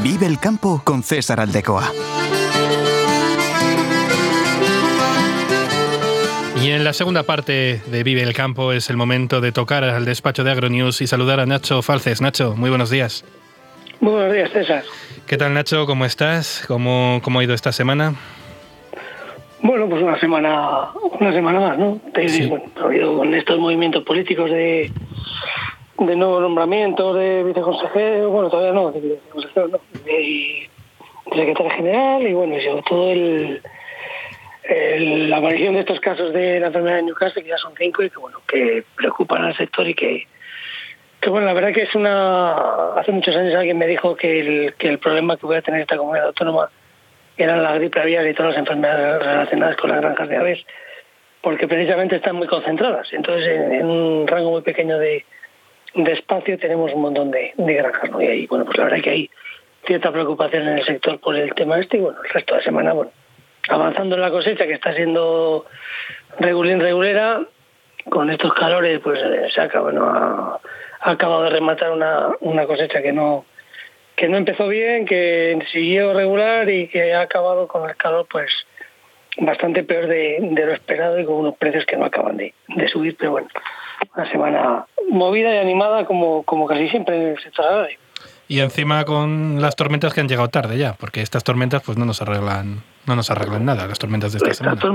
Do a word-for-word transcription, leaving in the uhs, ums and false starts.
Vive el campo con César Aldecoa. Y en la segunda parte de Vive el Campo es el momento de tocar al despacho de Agronews y saludar a Nacho Falces. Nacho, muy buenos días. Muy buenos días, César. ¿Qué tal, Nacho? ¿Cómo estás? ¿Cómo, cómo ha ido esta semana? Bueno, pues una semana una semana más, ¿no? Sí. Bueno, ha habido con estos movimientos políticos de, de nuevo nombramiento de viceconsejero, bueno, todavía no, de viceconsejero no, de, de secretario general y bueno, y sobre todo el, el, la aparición de estos casos de la enfermedad de Newcastle, que ya son cinco y que bueno, que preocupan al sector y que que bueno, la verdad que es una... Hace muchos años alguien me dijo que el, que el problema que voy a tener esta comunidad autónoma eran la gripe aviar y todas las enfermedades relacionadas con las granjas de aves, porque precisamente están muy concentradas. Entonces, en, en un rango muy pequeño de, de espacio tenemos un montón de, de granjas, ¿no? Y ahí, bueno, pues la verdad que hay cierta preocupación en el sector por el tema este y bueno, el resto de la semana, bueno, avanzando en la cosecha que está siendo regulín regulera, con estos calores, pues se acaba, ¿no? Ha, ha acabado de rematar una, una cosecha que no que no empezó bien, que siguió regular y que ha acabado con el calor pues bastante peor de, de lo esperado y con unos precios que no acaban de, de subir, pero bueno, una semana movida y animada como, como casi siempre en el sector agrario. Y encima con las tormentas que han llegado tarde ya, porque estas tormentas pues no nos arreglan, no nos arreglan nada, las tormentas de esta Estas semana.